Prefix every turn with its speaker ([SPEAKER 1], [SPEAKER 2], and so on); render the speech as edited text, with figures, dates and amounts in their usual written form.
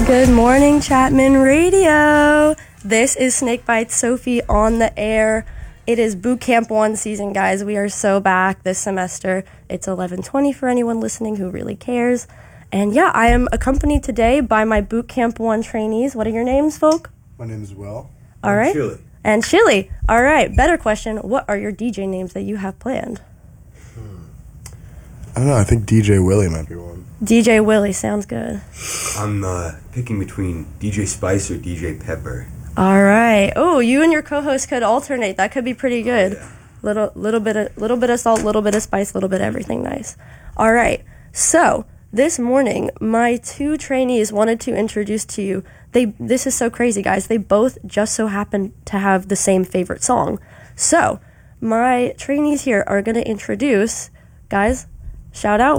[SPEAKER 1] Good morning, Chapman Radio. This is Snakebite Sophie on the air. It is Boot Camp 1 season, guys. We are so back this semester. It's 11:20 for anyone listening who really cares. And yeah, I am accompanied today by my Boot Camp 1 trainees. What are your names, folk?
[SPEAKER 2] My name is Will.
[SPEAKER 1] All right.
[SPEAKER 3] Chili.
[SPEAKER 1] And Chili. All right. Better question. What are your DJ names that you have planned?
[SPEAKER 2] I don't know. I think DJ Willie might be one.
[SPEAKER 1] DJ Willie sounds good.
[SPEAKER 3] I'm picking between DJ Spice or DJ Pepper.
[SPEAKER 1] All right. Oh, you and your co-host could alternate. That could be pretty good.
[SPEAKER 3] Yeah.
[SPEAKER 1] Little bit of salt, little bit of spice, little bit of everything nice. All right. So this morning, my two trainees wanted to introduce to you. This is so crazy, guys. They both just so happen to have the same favorite song. So my trainees here are going to introduce, guys. Shout out.